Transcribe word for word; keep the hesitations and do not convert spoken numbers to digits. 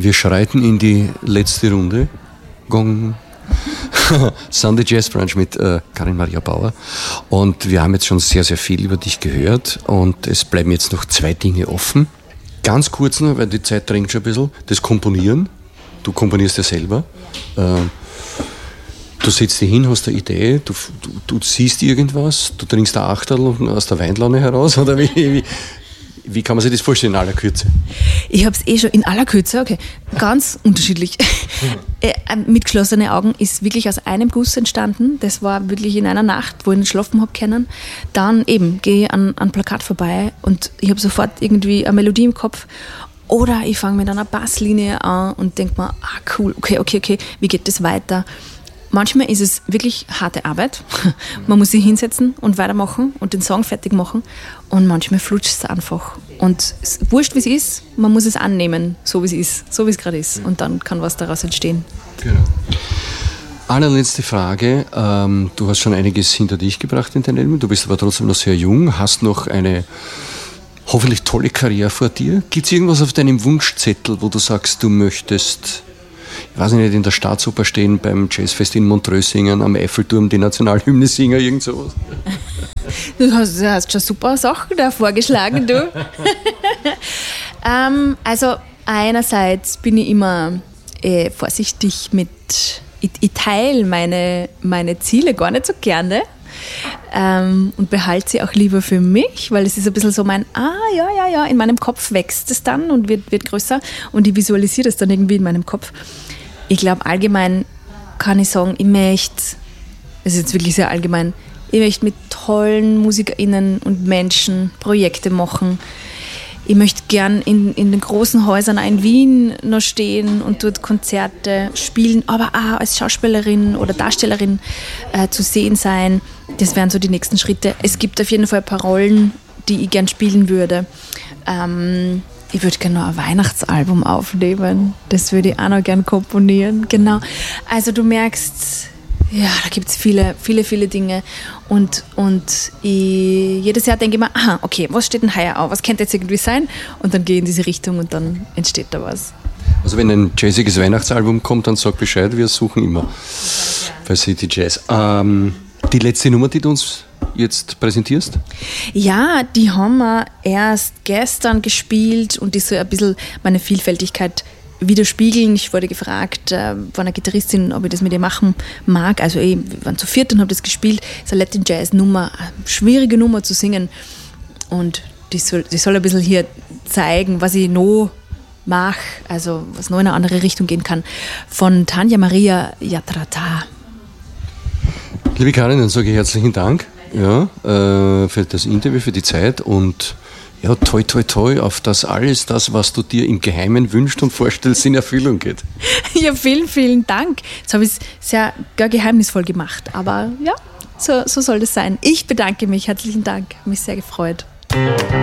Wir schreiten in die letzte Runde. Gong. Sunday Jazz Brunch mit äh, Karin Maria Bauer. Und wir haben jetzt schon sehr, sehr viel über dich gehört. Und es bleiben jetzt noch zwei Dinge offen. Ganz kurz noch, weil die Zeit drängt schon ein bisschen. Das Komponieren. Du komponierst ja selber. Äh, du setzt dich hin, hast eine Idee, du, du, du siehst irgendwas, du trinkst ein Achterl aus der Weinlaune heraus. Oder wie, wie, wie kann man sich das vorstellen in aller Kürze? Ich habe es eh schon in aller Kürze, okay, ganz unterschiedlich. äh, mit geschlossenen Augen ist wirklich aus einem Guss entstanden. Das war wirklich in einer Nacht, wo ich nicht schlafen habe können. Dann eben gehe ich an ein Plakat vorbei und ich habe sofort irgendwie eine Melodie im Kopf. Oder ich fange mit einer Basslinie an und denke mir, ah cool, okay, okay, okay, wie geht das weiter? Manchmal ist es wirklich harte Arbeit. Man muss sich hinsetzen und weitermachen und den Song fertig machen. Und manchmal flutscht es einfach. Und es ist wurscht, wie es ist, man muss es annehmen, so wie es ist, so wie es gerade ist. Und dann kann was daraus entstehen. Genau. Allerletzte Frage. Ähm, du hast schon einiges hinter dich gebracht in deinem Leben. Du bist aber trotzdem noch sehr jung, hast noch eine hoffentlich tolle Karriere vor dir. Gibt es irgendwas auf deinem Wunschzettel, wo du sagst, du möchtest, ich weiß nicht, in der Staatsoper stehen, beim Jazzfest in Montreux singen, am Eiffelturm die Nationalhymne singen, irgend sowas? Du hast, du hast schon super Sachen da vorgeschlagen, du. ähm, also einerseits bin ich immer äh, vorsichtig mit, ich, ich teile meine, meine Ziele gar nicht so gerne. Ähm, und behalte sie auch lieber für mich, weil es ist ein bisschen so mein, ah, ja, ja, ja, in meinem Kopf wächst es dann und wird, wird größer und ich visualisiere das dann irgendwie in meinem Kopf. Ich glaube, allgemein kann ich sagen, ich möchte, das ist jetzt wirklich sehr allgemein, ich möchte mit tollen MusikerInnen und Menschen Projekte machen. Ich möchte gern in, in den großen Häusern auch in Wien noch stehen und dort Konzerte spielen, aber auch als Schauspielerin oder Darstellerin äh, zu sehen sein. Das wären so die nächsten Schritte. Es gibt auf jeden Fall ein paar Rollen, die ich gern spielen würde. Ähm, ich würde gerne noch ein Weihnachtsalbum aufnehmen. Das würde ich auch noch gern komponieren. Genau. Also du merkst, ja, da gibt es viele, viele, viele Dinge. Und, und ich, jedes Jahr denke ich mir, aha, okay, was steht denn heuer auf? Was könnte jetzt irgendwie sein? Und dann gehe ich in diese Richtung und dann entsteht da was. Also wenn ein jazziges Weihnachtsalbum kommt, dann sag Bescheid, wir suchen immer bei City Jazz. Ähm, die letzte Nummer, die du uns jetzt präsentierst? Ja, die haben wir erst gestern gespielt und die soll ein bisschen meine Vielfältigkeit widerspiegeln. Ich wurde gefragt äh, von einer Gitarristin, ob ich das mit ihr machen mag. Also ich, wir waren zu viert und habe das gespielt. Es ist eine Latin Jazz Nummer, eine schwierige Nummer zu singen. Und die soll, die soll ein bisschen hier zeigen, was ich noch mache, also was noch in eine andere Richtung gehen kann. Von Tanja Maria Yatrata. Liebe Karin, dann sage ich herzlichen Dank ja, äh, für das Interview, für die Zeit und ja, toi, toi, toi, auf das alles, das, was du dir im Geheimen wünschst und vorstellst, in Erfüllung geht. Ja, vielen, vielen Dank. Jetzt habe ich es sehr gar geheimnisvoll gemacht, aber ja, so, so soll das sein. Ich bedanke mich, herzlichen Dank, mich sehr gefreut.